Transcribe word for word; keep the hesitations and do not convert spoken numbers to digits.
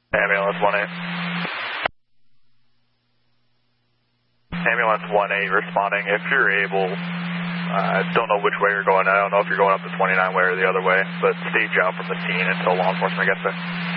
Ambulance one eight. Ambulance one eight responding. If you're able, I uh, don't know which way you're going. I don't know if you're going up the twenty-nine way or the other way, but stage out from the scene until law enforcement gets there.